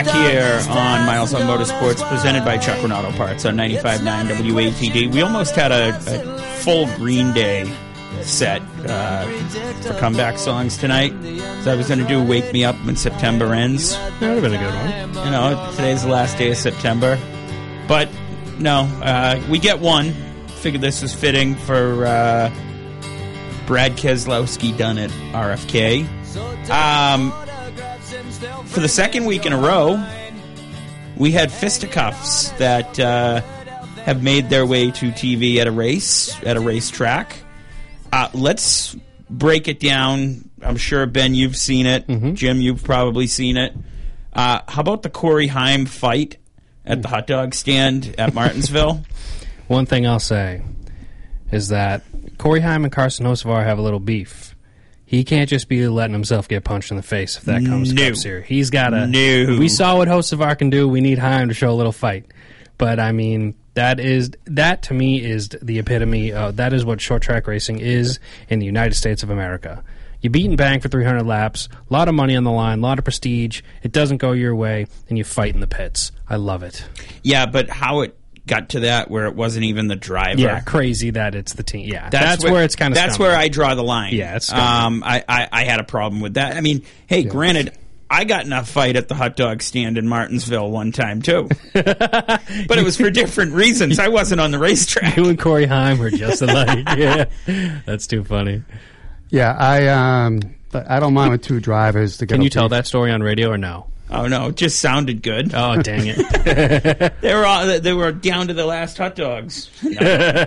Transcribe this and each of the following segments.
Here on Miles on Motorsports, presented by Chuck Renato Parts on 95.9 WATD. We almost had a full Green Day set for comeback songs tonight. So I was going to do Wake Me Up When September Ends. That would have been a good one. You know, today's the last day of September. But, no, we get one. Figured this was fitting for Brad Keselowski done at RFK. For the second week in a row, we had fisticuffs that have made their way to TV at a racetrack. Let's break it down. I'm sure, Ben, you've seen it. Mm-hmm. Jim, you've probably seen it. How about the Corey Haim fight at the hot dog stand at Martinsville? One thing I'll say is that Corey Haim and Carson Hocevar have a little beef. He can't just be letting himself get punched in the face if that comes to Cup Series. He's got to... No. We saw what Hocevar can do. We need Haim to show a little fight. But, I mean, that to me is the epitome of... That is what short track racing is in the United States of America. You beat and bang for 300 laps, a lot of money on the line, a lot of prestige. It doesn't go your way, and you fight in the pits. I love it. Yeah, but how it got to that where it wasn't even the driver. Yeah, crazy that it's the team. Yeah, that's where it's kind of That's where I draw the line. Yeah, it's I had a problem with that. I mean, hey, granted, I got in a fight at the hot dog stand in Martinsville one time, too. But it was for different reasons. I wasn't on the racetrack. You and Corey Haim were just alike. Yeah, that's too funny. Yeah, I don't mind with two drivers to get. Can you tell that story on radio or no? Oh no, it just sounded good. Oh dang it! They were down to the last hot dogs. No.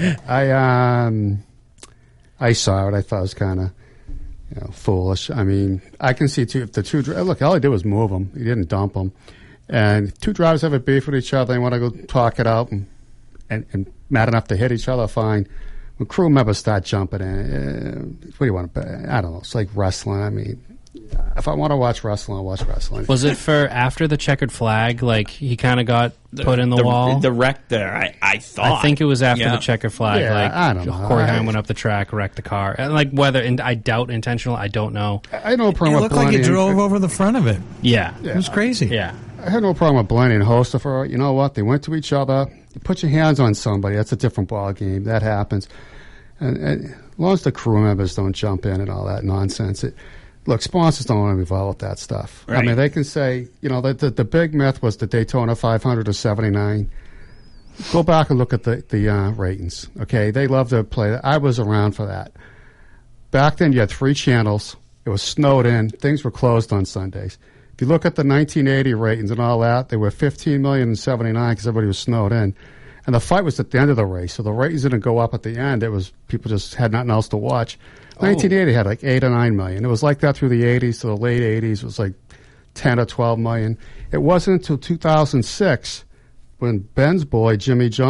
I saw it. I thought it was kind of foolish. I mean, I can see if the two look, all he did was move them. He didn't dump them. And if two drivers have a beef with each other, they want to go talk it out and mad enough to hit each other, fine. When crew members start jumping in, what do you want to? I don't know. It's like wrestling. I mean, if I want to watch wrestling, I'll watch wrestling. Was it for after the checkered flag? Like he kind of got put in the wall. The wreck there. I thought. I think it was after the checkered flag. Yeah, like I don't know. Corey Haim went up the track, wrecked the car, and like whether and I doubt intentional. I don't know. I know. It looked like he drove over the front of it. Yeah, it was crazy. Yeah, I had no problem with Blaney and Hocevar. You know what? They went to each other. You put your hands on somebody. That's a different ball game. That happens. And as long as the crew members don't jump in and all that nonsense, look, sponsors don't want to be involved with that stuff. Right. I mean, they can say, the big myth was the Daytona 500 or 79. Go back and look at the ratings. Okay, they love to play. I was around for that. Back then, you had 3 channels. It was snowed in. Things were closed on Sundays. If you look at the 1980 ratings and all that, they were 15 million in 79 because everybody was snowed in. And the fight was at the end of the race, so the ratings didn't go up at the end. It was people just had nothing else to watch. 1980 had like 8 or 9 million. It was like that through the 80s to the late 80s. It was like 10 or 12 million. It wasn't until 2006 when Ben's boy, Jimmy Johnson,